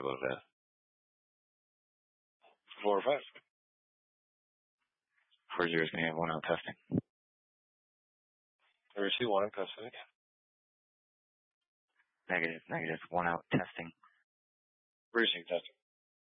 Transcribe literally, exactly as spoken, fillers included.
a little bit. Four or five. Four zeros going to have one out testing. I receive one out testing again. Negative, negative, one out testing. Receiving testing.